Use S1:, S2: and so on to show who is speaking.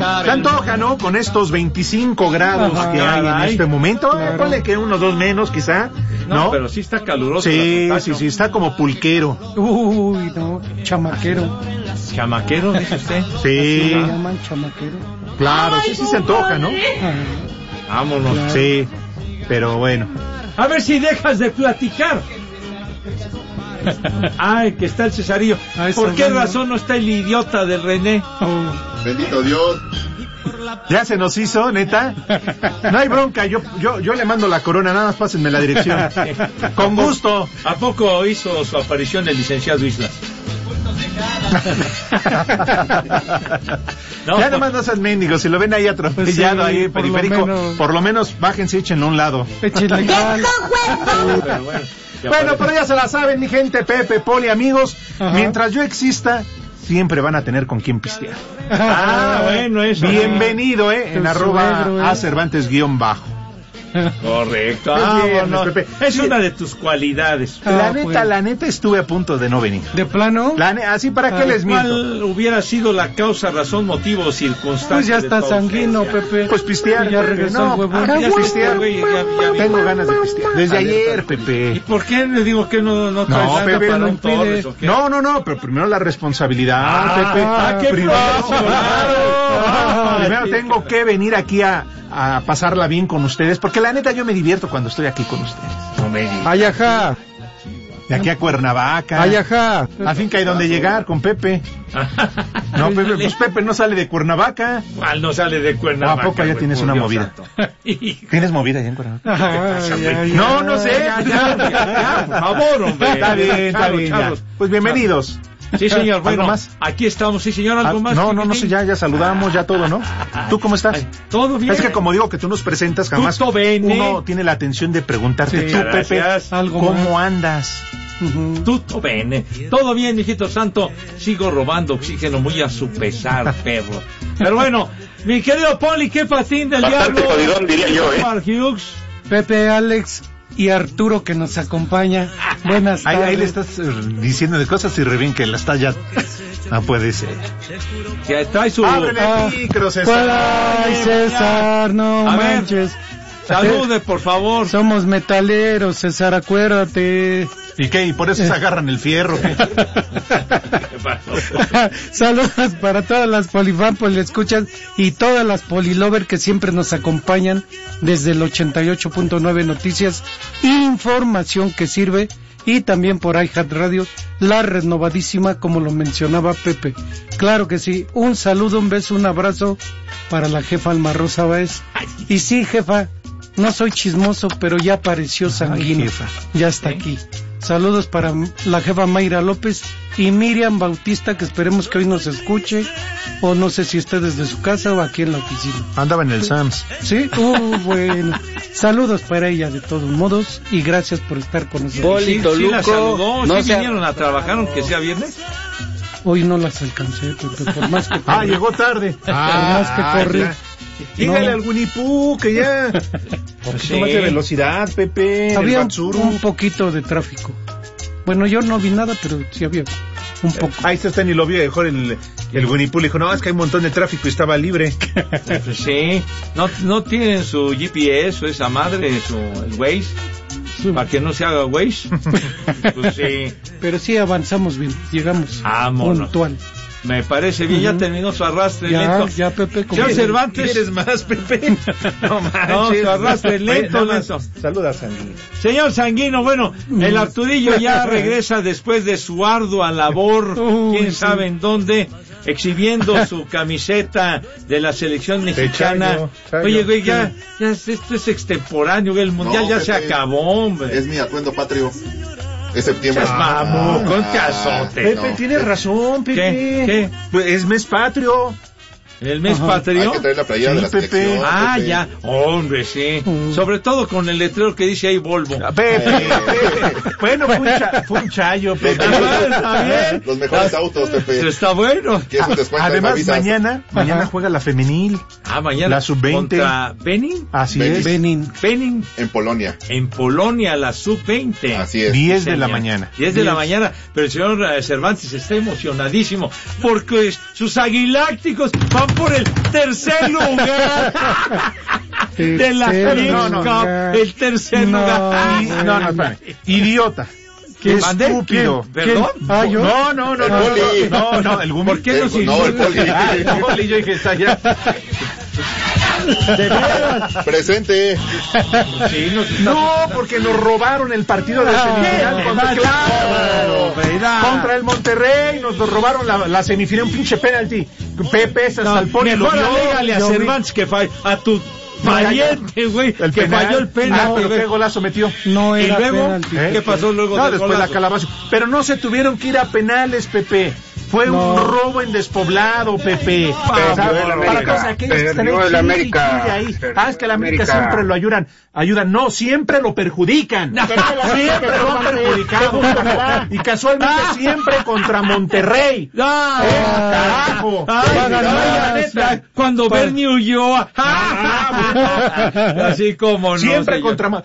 S1: Se antoja, ¿no? Con estos 25 grados que hay en este momento. Ponle que 1 o 2 menos, quizá. No,
S2: pero sí está caluroso.
S1: Sí, está como pulquero.
S3: Uy, no, chamaquero.
S2: ¿Chamaquero, dice usted?
S1: Sí.
S3: ¿Se llaman chamaquero?
S1: Claro, sí se antoja, ¿no?
S2: Vámonos.
S3: Claro.
S1: Sí, pero bueno.
S2: A ver si dejas de platicar. Ay, que está el Cesarillo. ¿Por qué razón no está el idiota del René?
S4: Bendito Dios.
S1: Ya se nos hizo, neta. No hay bronca, yo le mando la corona, nada más pásenme la dirección. Con gusto.
S2: ¿A poco hizo su aparición el licenciado Islas?
S1: No, ya nomás no sean mendigos, si lo ven ahí atropellado, pues sí, ahí periférico, por lo menos bájense y échenlo a un lado.
S3: Échenle cal.
S1: Bueno, pero ya se la saben, mi gente, Pepe, Poli, amigos. Ajá. Mientras yo exista, siempre van a tener con quién pistear.
S2: Bueno, eso.
S1: Bienvenido, en @Cervantes_.
S2: Correcto.
S1: Viernes, Pepe.
S2: Es una de tus cualidades.
S1: La neta estuve a punto de no venir.
S3: ¿De plano?
S1: Así para qué les miento.
S2: ¿Cuál hubiera sido la causa, razón, motivo, circunstancia?
S3: Pues ya está sanguino, Pepe.
S1: Pues pistear.
S3: Ya regresó el huevón.
S1: Pistear. Tengo ganas de pistear. Desde ayer, Pepe.
S2: ¿Y por qué le digo que no traes nada
S1: Pepe,
S2: para
S1: no
S2: un Torres, o qué?
S1: No, pero primero la responsabilidad, Pepe.
S2: ¡Qué
S1: Primero tengo que venir aquí a pasarla bien con ustedes, porque la neta yo me divierto cuando estoy aquí con ustedes.
S2: No me digas.
S3: Ay, ajá.
S1: De aquí a Cuernavaca.
S3: Ay, ajá.
S1: A fin que hay donde llegar con Pepe. No, Pepe, pues Pepe no sale de Cuernavaca.
S2: ¿Cuál no sale de Cuernavaca?
S1: ¿A poco ya tienes una movida? ¿Tienes movida ya en Cuernavaca? No sé. Ya, por favor, hombre. Está bien. Ya. Pues bienvenidos.
S2: Sí, señor. Bueno,
S1: más?
S2: Aquí estamos. Sí, señor. ¿Algo más?
S1: No sé, ya saludamos, ya todo, ¿no? ¿Tú cómo estás?
S2: Ay, todo bien.
S1: Es que como digo que tú nos presentas, jamás uno tiene la atención de preguntarte, tú, Pepe, ¿cómo andas?
S2: Tutto bene. Todo bien, mijito santo. Sigo robando oxígeno muy a su pesar, perro. Pero bueno, mi querido Poli, qué patín del
S4: bastante
S2: diablo.
S4: Jodidón, diría yo,
S2: Hughes.
S3: Pepe, Alex y Arturo que nos acompaña. Buenas tardes.
S1: Ahí le estás diciendo de cosas y revén que la está ya. No puede ser.
S2: Que trae su...
S1: ¡Ábrele el micro, César!
S3: ¡Ay, César! No
S2: A
S3: manches.
S2: Salude, por favor.
S3: Somos metaleros, César, acuérdate.
S1: ¿Y qué? ¿Y por eso se agarran el fierro?
S3: Saludos para todas las polifan, escuchan, y todas las polilover que siempre nos acompañan desde el 88.9 Noticias, información que sirve, y también por iHeart Radio, la renovadísima, como lo mencionaba Pepe. Claro que sí. Un saludo, un beso, un abrazo para la jefa Alma Rosa Báez. Y sí, jefa, no soy chismoso, pero ya apareció sanguíneo. Ya está aquí. Saludos para la jefa Mayra López y Miriam Bautista, que esperemos que hoy nos escuche, o no sé si esté desde su casa o aquí en la oficina.
S1: Andaba en el Sams.
S3: ¿Sí? Bueno. Saludos para ella de todos modos y gracias por estar con nosotros.
S2: Polito, sí la saludó, no, ¿sí vinieron a trabajar aunque sea viernes?
S3: Hoy no las alcancé, Pepe, por más que corrí.
S1: Llegó tarde.
S3: Por más que corrí.
S1: Dígale al Winnie Pooh que ya.
S2: Sí.
S1: Más de velocidad, Pepe.
S3: Había un poquito de tráfico. Bueno, yo no vi nada, pero sí había un poco.
S1: Ahí está, ni lo vio mejor el Winnie Pooh. Le dijo, no, es que hay un montón de tráfico y estaba libre.
S2: Sí. No tienen su GPS o esa madre, el Waze. Para que no se haga Waze. Pues sí.
S3: Pero sí avanzamos bien, llegamos puntual.
S2: Me parece bien, ya terminó su arrastre lento.
S3: Ya, Pepe.
S2: Señor Cervantes.
S1: ¿Quieres más, Pepe?
S2: No manches. Su arrastre lento.
S1: Saluda, Sanguino.
S2: Señor Sanguino, bueno, el Arturillo ya regresa después de su ardua labor, quién sabe en dónde, exhibiendo su camiseta de la selección mexicana. Oye, güey, ya esto es extemporáneo, güey, el mundial ya Pepe, se acabó, hombre.
S4: Es mi atuendo patrio. Es septiembre.
S2: Con cazote.
S1: Pepe, tienes razón, Pepe.
S2: ¿Qué?
S1: Pues es mes patrio.
S2: ¿El mes patrio?
S4: Hay que traer la playera de la
S1: Pepe.
S4: selección. Pepe.
S2: Ya. Hombre, sí. Sobre todo con el letrero que dice ahí Volvo.
S1: Pepe. Bueno, fue un chayo, Pepe.
S2: Está bien.
S4: Los mejores autos, Pepe.
S2: Está bueno.
S4: ¿Quieres un descuento?
S1: Además, mañana juega la femenil.
S2: Mañana.
S1: La sub-20.
S2: Contra Benin.
S1: Así
S4: Benin.
S1: es.
S3: Benin.
S4: En Polonia.
S2: En Polonia, la sub-20.
S4: Así es.
S1: 10 de la mañana.
S2: 10 de la mañana. Pero el señor Cervantes está emocionadísimo porque sus aguilácticos van por el tercer lugar de la League Cup. El tercer lugar.
S1: No, espérame. Idiota. Qué estúpido.
S2: ¿Perdón?
S1: No,
S4: El Poli.
S1: no, el Gumi.
S2: ¿Por qué nos
S4: No, el Poli.
S1: El Poli, yo dije, está allá.
S3: De veras.
S4: Presente.
S2: Sí,
S1: No, porque nos robaron el partido de semifinal contra el Monterrey, nos robaron la semifinal, un pinche penalti. Pepe Salponi lo
S2: mejor
S1: vio.
S2: alégale a Cervantes que a tu pariente, güey, que falló el penal.
S1: Pero qué golazo metió.
S3: No
S2: ¿Y
S3: era
S2: luego?
S3: penalti.
S2: ¿Qué pasó luego
S1: No,
S2: del
S1: después
S2: golazo?
S1: la calabaza. Pero no se tuvieron que ir a penales, Pepe. Fue un robo en despoblado, Pepe. O sea, para todos aquellos que están ahí. Es que la América siempre lo ayudan. No, siempre lo perjudican. Siempre lo han perjudicado. Y casualmente siempre contra Monterrey. Carajo.
S2: Cuando Bernie huyó. Así como no.
S1: Siempre contra